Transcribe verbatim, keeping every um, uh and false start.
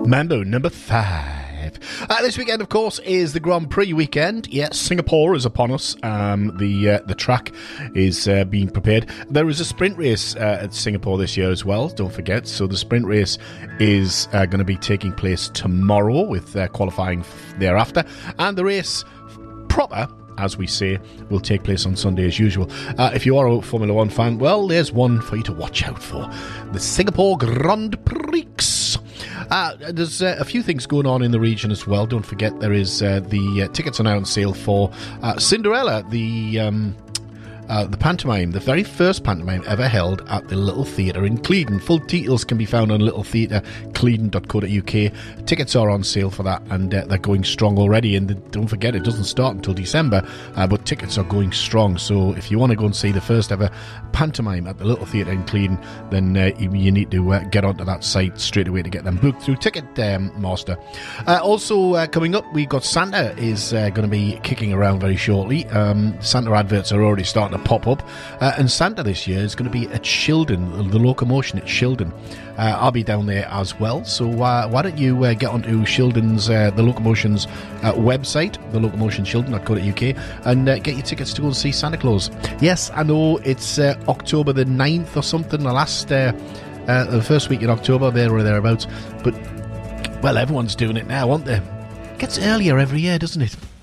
Mambo number five. Uh, this weekend, of course, is the Grand Prix weekend. Yes, Singapore is upon us. Um, the uh, the track is uh, being prepared. There is a sprint race uh, at Singapore this year as well, don't forget. So the sprint race is uh, going to be taking place tomorrow with uh, qualifying f- thereafter. And the race proper, as we say, will take place on Sunday as usual. Uh, if you are a Formula One fan, well, there's one for you to watch out for. The Singapore Grand Prix. Uh, there's uh, a few things going on in the region as well. Don't forget there is uh, the uh, tickets are now on sale for uh, Cinderella, the um, uh, the pantomime, the very first pantomime ever held at the Little Theatre in Clevedon. Full details can be found on little theatre clevedon dot co dot uk. Tickets are on sale for that, and uh, they're going strong already. And the, don't forget, it doesn't start until December, uh, but tickets are going strong. So if you want to go and see the first ever pantomime at the Little Theatre in Clevedon, then uh, you, you need to uh, get onto that site straight away to get them booked through Ticketmaster. Um, uh, also uh, coming up, we've got Santa is uh, going to be kicking around very shortly. Um, Santa adverts are already starting to pop up, uh, and Santa this year is going to be at Shildon, the locomotion at Shildon. Uh, I'll be down there as well, so uh, why don't you uh, get onto Shildon's, uh, the locomotion's uh, website, the locomotion shildon dot co dot uk, and uh, get your tickets to go and see Santa Claus. Yes, I know it's uh, October the ninth or something, the last, uh, uh, the first week in October, there or thereabouts, but, well, everyone's doing it now, aren't they? It gets earlier every year, doesn't it?